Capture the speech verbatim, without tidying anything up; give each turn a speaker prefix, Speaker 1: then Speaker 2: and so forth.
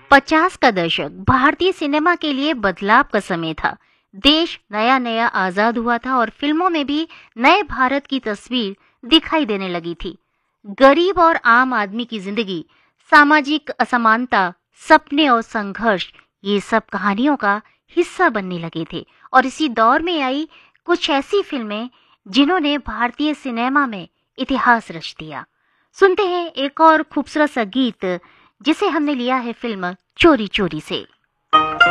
Speaker 1: पचास का दशक भारतीय सिनेमा के लिए बदलाव का समय था। देश नया नया आजाद हुआ था और फिल्मों में भी नए भारत की तस्वीर दिखाई देने लगी थी। गरीब और आम आदमी की जिंदगी, सामाजिक असमानता, सपने और संघर्ष, ये सब कहानियों का हिस्सा बनने लगे थे। और इसी दौर में आई कुछ ऐसी फिल्में जिन्होंने भारतीय सिनेमा में इतिहास रच दिया। सुनते हैं एक और खूबसूरत सा गीत जिसे हमने लिया है फिल्म चोरी चोरी से।